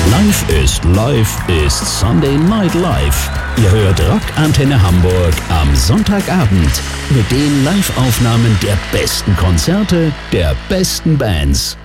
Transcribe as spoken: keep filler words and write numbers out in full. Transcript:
Live ist Live ist Sunday Night Live. Ihr hört Rockantenne Hamburg am Sonntagabend mit den Live-Aufnahmen der besten Konzerte der besten Bands.